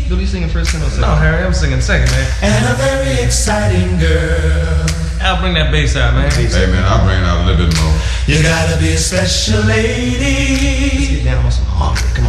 What are you singing first or second? No, Harry, I'm singing second, man. And a very exciting girl. Al, bring that bass out, man. Hey man, I'll bring it out a little bit more. You gotta be a special lady. Let's get down on some harmony. Come on.